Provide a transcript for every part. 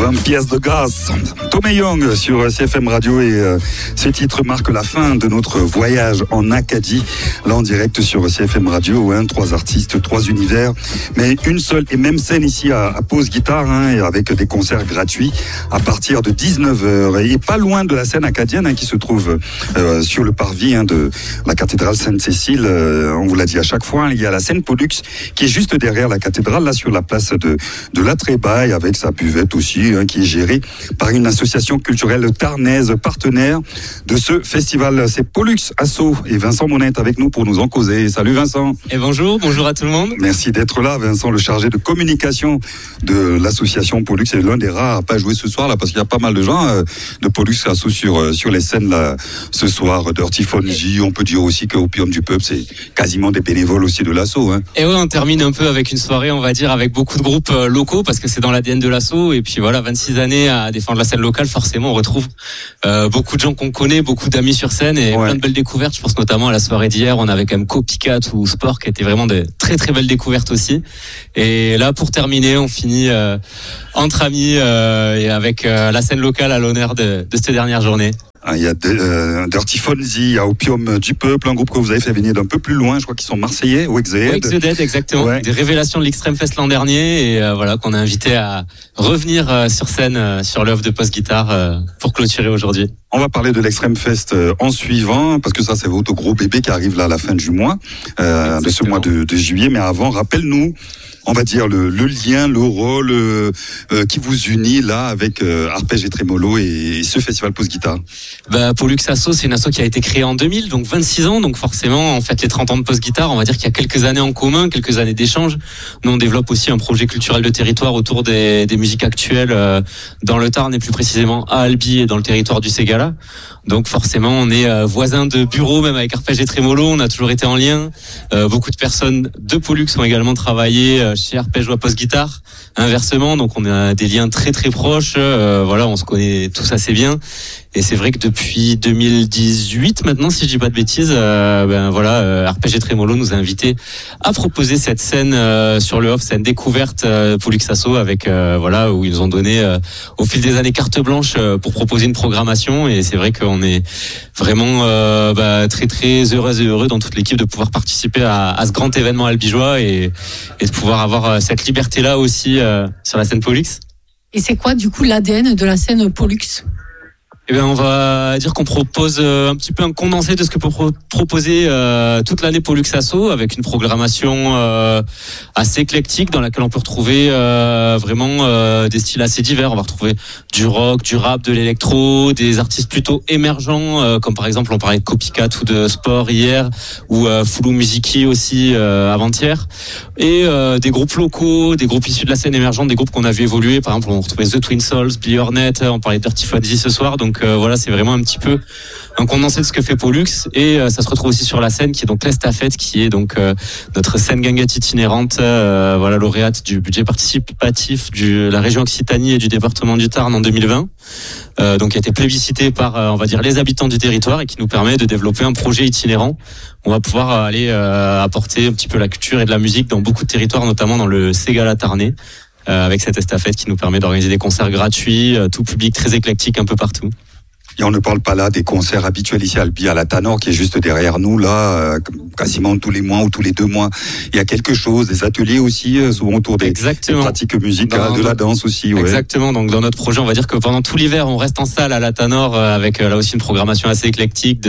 pièce de gaz. Tommy Young sur CFM Radio et ce titre marque la fin de notre voyage en Acadie. Là en direct sur CFM Radio, 3 artistes, 3 univers, mais une seule et même scène ici à Pause Guitare, et avec des concerts gratuits à partir de 19h. Et pas loin de la scène acadienne qui se trouve sur le parvis de la cathédrale Sainte-Cécile. On vous l'a dit à chaque fois, il y a la scène Pollux qui est juste derrière la cathédrale, là sur la place de la Trébaille, avec sa buvette aussi, qui est gérée par une association culturelle tarnaise partenaire de ce festival. C'est Pollux Asso et Vincent Monet est avec nous pour nous en causer. Salut Vincent. Et bonjour à tout le monde. Merci d'être là Vincent, le chargé de communication de l'association Pollux. C'est l'un des rares à pas jouer ce soir là, parce qu'il y a pas mal de gens de Pollux Asso sur les scènes là ce soir. Dirty Fonzie, on peut dire aussi que Opium du Peuple, c'est quasiment des bénévoles aussi de l'asso. Et ouais, on termine un peu avec une soirée, on va dire, avec beaucoup de groupes locaux, parce que c'est dans l'ADN de l'asso. Et puis voilà, 26 années à défendre la scène locale, forcément on retrouve beaucoup de gens qu'on connaît, beaucoup d'amis sur scène et plein de belles découvertes. Je pense notamment à la soirée d'hier, on avait quand même Copycat ou Sport qui étaient vraiment de très très belles découvertes aussi. Et là pour terminer, on finit entre amis et avec la scène locale à l'honneur de cette dernière journée. Il y a Dirty Fonzie, il y a Opium du Peuple, un groupe que vous avez fait venir d'un peu plus loin, je crois qu'ils sont marseillais, Wexeded, exactement. Ouais. Des révélations de l'Extreme Fest l'an dernier et voilà qu'on a invité à revenir sur scène sur l'œuvre de Pause Guitare pour clôturer aujourd'hui. On va parler de l'Extreme Fest en suivant, parce que ça c'est votre gros bébé qui arrive là à la fin du mois, de ce mois de juillet. Mais avant, rappelle-nous, on va dire le lien, le rôle qui vous unit là avec Arpège et Trémolo et ce festival Pause Guitare. Pollux Asso, c'est une asso qui a été créée en 2000, donc 26 ans, donc forcément en fait les 30 ans de Pause Guitare, on va dire qu'il y a quelques années en commun, quelques années d'échange. Nous on développe aussi un projet culturel de territoire autour des musiques actuelles dans le Tarn et plus précisément à Albi et dans le territoire du Ségala. Donc forcément on est voisins de bureau, même avec Arpège et Trémolo, on a toujours été en lien. Beaucoup de personnes de Pollux ont également travaillé chez Arpège ou à Pause Guitare, inversement, donc on a des liens très très proches. Voilà, on se connaît tous assez bien. Et c'est vrai que depuis 2018 maintenant, si je dis pas de bêtises, Arpège et Trémolo nous a invités à proposer cette scène sur le off, scène découverte Pollux Asso, avec où ils nous ont donné au fil des années carte blanche pour proposer une programmation. Et c'est vrai qu'on est vraiment très très heureux dans toute l'équipe de pouvoir participer à ce grand événement albigeois et de pouvoir avoir cette liberté là aussi sur la scène Pollux. Et c'est quoi du coup l'ADN de la scène Pollux ? On va dire qu'on propose un petit peu un condensé de ce que peut proposer toute l'année Pollux Asso, avec une programmation assez éclectique dans laquelle on peut retrouver vraiment des styles assez divers. On va retrouver du rock, du rap, de l'électro, des artistes plutôt émergents comme par exemple on parlait de Copycat ou de Sport hier, ou Foulou Musiki aussi avant-hier, et des groupes locaux, des groupes issus de la scène émergente, des groupes qu'on a vu évoluer. Par exemple on retrouvait The Twin Souls, Billy Hornet, on parlait de Dirty Fonzie ce soir. Donc c'est vraiment un petit peu un condensé de ce que fait Pollux, et ça se retrouve aussi sur la scène qui est donc l'Estafette, qui est donc notre scène guinguette itinérante, lauréate du budget participatif de la région Occitanie et du département du Tarn en 2020, donc qui a été plébiscité par on va dire les habitants du territoire et qui nous permet de développer un projet itinérant. On va pouvoir aller apporter un petit peu la culture et de la musique dans beaucoup de territoires, notamment dans le Ségala tarnais, avec cette estafette qui nous permet d'organiser des concerts gratuits, tout public, très éclectique un peu partout. Et on ne parle pas là des concerts habituels ici à Albi, à la Tanor, qui est juste derrière nous, là, quasiment tous les mois ou tous les 2 mois. Il y a quelque chose, des ateliers aussi, souvent autour des pratiques musicales, de la danse aussi. Ouais. Exactement. Donc, dans notre projet, on va dire que pendant tout l'hiver, on reste en salle à la Tanor, avec là aussi une programmation assez éclectique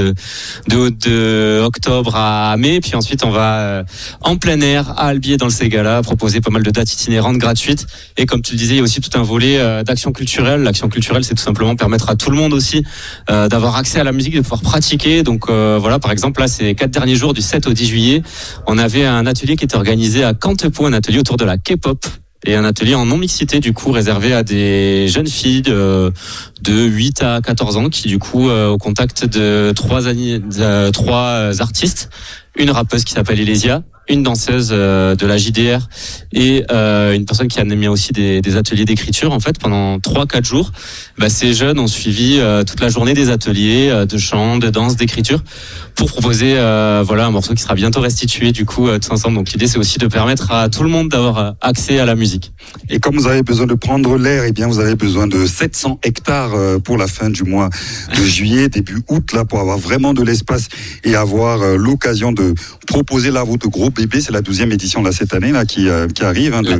de octobre à mai. Puis ensuite, on va en plein air à Albi et dans le Ségala proposer pas mal de dates itinérantes gratuites. Et comme tu le disais, il y a aussi tout un volet d'action culturelle. L'action culturelle, c'est tout simplement permettre à tout le monde aussi d'avoir accès à la musique, de pouvoir pratiquer. Donc par exemple là ces 4 derniers jours du 7 au 10 juillet, on avait un atelier qui était organisé à Cantepoix, un atelier autour de la K-pop et un atelier en non-mixité du coup réservé à des jeunes filles de 8 à 14 ans qui du coup au contact de 3 artistes, une rappeuse qui s'appelle Elésia, une danseuse de la JDR et une personne qui animait aussi des ateliers d'écriture en fait pendant 3-4 jours. Ces jeunes ont suivi toute la journée des ateliers de chant, de danse, d'écriture pour proposer un morceau qui sera bientôt restitué du coup tous ensemble. Donc l'idée c'est aussi de permettre à tout le monde d'avoir accès à la musique. Et comme vous avez besoin de prendre l'air, eh bien vous avez besoin de 700 hectares pour la fin du mois de juillet, début août là, pour avoir vraiment de l'espace et avoir l'occasion de proposer là votre gros bébé. C'est la 12e édition là cette année là qui arrive, la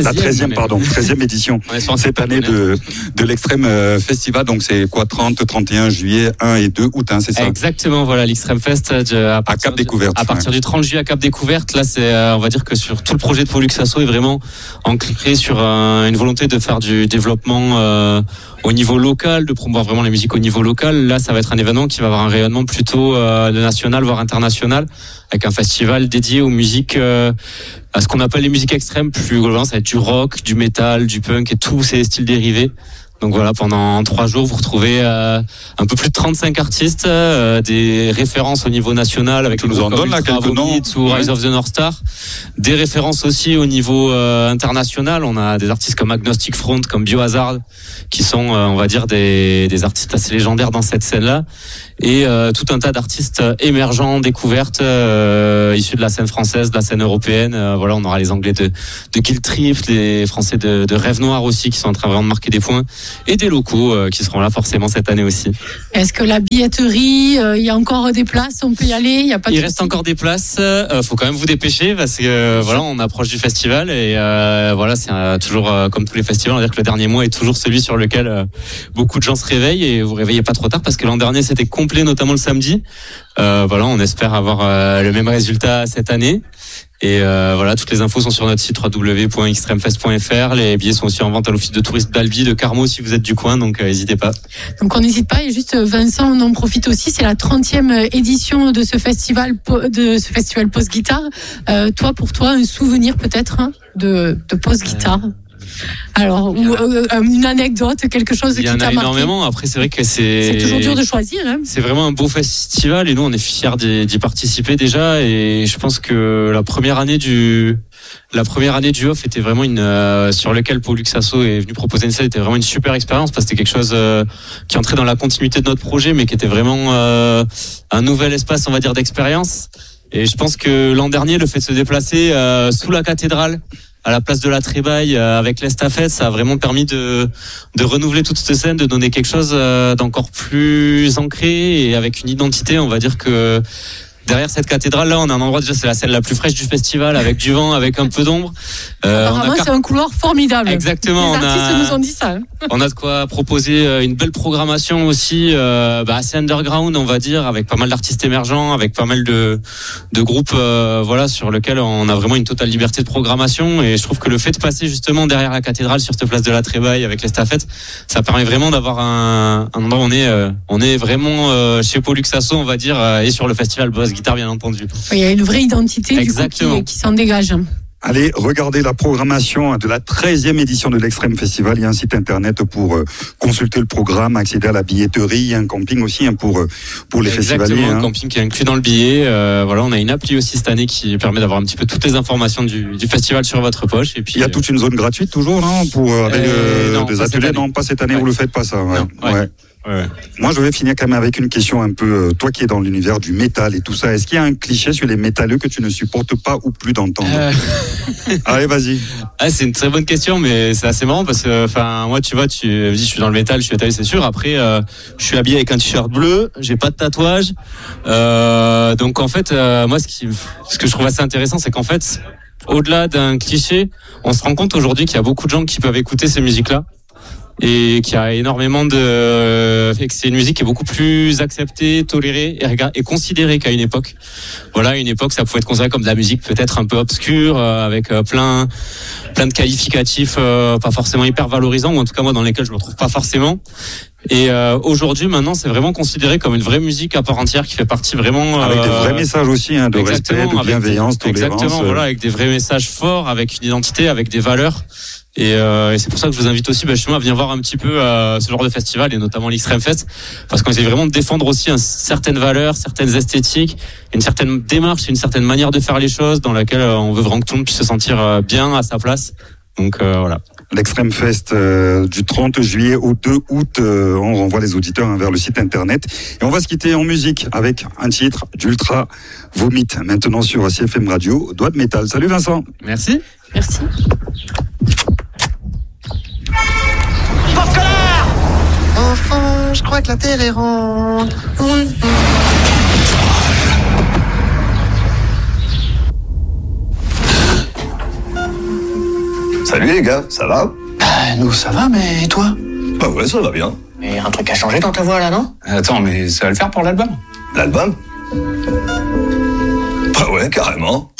13e édition cette année de l'Extrême Festival. Donc c'est quoi, 30, 31 juillet, 1 et 2 août, c'est ça? Exactement, voilà, l'Extrême Fest à Cap Découverte. À partir du 30 juillet à Cap Découverte, là c'est on va dire que sur tout le projet de Pollux Asso est vraiment ancré sur une volonté de faire du développement au niveau local, de promouvoir vraiment la musique au niveau local. Là, ça va être un événement qui va avoir un rayonnement plutôt national, voire international, avec un festival dédié aux musiques, à ce qu'on appelle les musiques extrêmes. Plus globalement, ça va être du rock, du métal, du punk et tous ces styles dérivés. Donc voilà, pendant 3 jours, vous retrouvez un peu plus de 35 artistes, des références au niveau national avec le groupe comme Ultra Vomit ou Rise of the North Star, des références aussi au niveau international. On a des artistes comme Agnostic Front, comme Biohazard, qui sont, on va dire, des artistes assez légendaires dans cette scène-là, et tout un tas d'artistes émergents, découvertes, issus de la scène française, de la scène européenne. Voilà, on aura les Anglais de Guilt Trip, les Français de Rêve Noir aussi, qui sont en train vraiment de marquer des points, et des locaux qui seront là forcément cette année aussi. Est-ce que la billetterie, il y a encore des places, on peut y aller? Il reste encore des places, faut quand même vous dépêcher parce que voilà, on approche du festival et voilà, c'est toujours comme tous les festivals, on va dire que le dernier mois est toujours celui sur lequel beaucoup de gens se réveillent, et vous réveillez pas trop tard parce que l'an dernier c'était complet, notamment le samedi. Voilà, on espère avoir le même résultat cette année. Et voilà, toutes les infos sont sur notre site www.extremefest.fr. Les billets sont aussi en vente à l'office de tourisme d'Albi, de Carmaux, si vous êtes du coin, donc n'hésitez pas. Donc on n'hésite pas. Et juste Vincent, on en profite aussi, c'est la 30e édition de ce festival Pause Guitare. Pour toi, un souvenir peut-être de Pause Guitare? Alors, ou une anecdote, quelque chose qui t'a marqué? Il y en a énormément. Après, c'est vrai que c'est toujours dur de choisir. Hein. C'est vraiment un beau festival et nous, on est fiers d'y participer déjà. Et je pense que la première année du off était vraiment sur lequel Pollux Asso est venu proposer une scène, était vraiment une super expérience parce que c'était quelque chose qui entrait dans la continuité de notre projet, mais qui était vraiment un nouvel espace, on va dire, d'expérience. Et je pense que l'an dernier, le fait de se déplacer sous la cathédrale, à la place de la Trébaille, avec l'estafette, ça a vraiment permis de renouveler toute cette scène, de donner quelque chose d'encore plus ancré et avec une identité. On va dire que derrière cette cathédrale là, on a un endroit, déjà c'est la scène la plus fraîche du festival, avec du vent, avec un peu d'ombre. Apparemment c'est un couloir formidable. Exactement. Les artistes nous ont dit ça. On a de quoi proposer une belle programmation aussi, assez underground, on va dire, avec pas mal d'artistes émergents, avec pas mal de groupes, voilà, sur lequel on a vraiment une totale liberté de programmation. Et je trouve que le fait de passer justement derrière la cathédrale, sur cette place de la Trébaille, avec l'estafette, ça permet vraiment d'avoir un endroit où on est vraiment chez Pollux Asso, on va dire, et sur le festival Buzz Guitare, bien entendu. Il y a une vraie identité du coup, qui s'en dégage. Allez, regardez la programmation de la 13e édition de l'Extrême Festival. Il y a un site internet pour consulter le programme, accéder à la billetterie. Il y a un camping aussi pour les festivaliers. Exactement, un camping qui est inclus dans le billet. Voilà, on a une appli aussi cette année qui permet d'avoir un petit peu toutes les informations du festival sur votre poche. Et puis, il y a toute une zone gratuite toujours, non, pour des ateliers. Non, pas cette année. Ouais. Vous le faites pas ça. Ouais. Non, ouais. Ouais. Moi, je vais finir quand même avec une question un peu, toi qui es dans l'univers du métal et tout ça, est-ce qu'il y a un cliché sur les métalleux que tu ne supportes pas ou plus d'entendre? Allez, vas-y. C'est une très bonne question, mais c'est assez marrant parce que, moi, tu vois, je suis dans le métal, je suis métalleux, c'est sûr. Après, je suis habillé avec un t-shirt bleu, j'ai pas de tatouage. Donc, en fait, moi, ce que je trouve assez intéressant, c'est qu'en fait, au-delà d'un cliché, on se rend compte aujourd'hui qu'il y a beaucoup de gens qui peuvent écouter ces musiques-là. Et qui a énormément fait que c'est une musique qui est beaucoup plus acceptée, tolérée et considérée qu'à une époque. Voilà, à une époque, ça pouvait être considéré comme de la musique peut-être un peu obscure, avec plein de qualificatifs pas forcément hyper valorisants, ou en tout cas moi dans lesquels je me retrouve pas forcément. Et aujourd'hui, maintenant, c'est vraiment considéré comme une vraie musique à part entière qui fait partie vraiment avec des vrais messages aussi, de respect, de bienveillance, tolérance. Exactement, voilà, avec des vrais messages forts, avec une identité, avec des valeurs. Et c'est pour ça que je vous invite aussi justement à venir voir un petit peu ce genre de festival, et notamment l'Extreme Fest, parce qu'on essaie vraiment de défendre aussi certaines valeurs, certaines esthétiques, une certaine démarche, une certaine manière de faire les choses dans laquelle on veut vraiment que tout le monde puisse se sentir bien à sa place. Donc voilà. L'Extreme Fest du 30 juillet au 2 août, on renvoie les auditeurs vers le site internet. Et on va se quitter en musique avec un titre d'Ultra Vomit, maintenant sur CFM Radio, Doigt de métal. Salut Vincent. Merci. Merci. Enfant, je crois que la terre est ronde. Salut les gars, ça va? Nous, ça va, mais toi? Bah ouais, ça va bien. Mais un truc a changé dans ta voix, là, non? Attends, mais ça va le faire pour l'album? L'album? Bah ouais, carrément.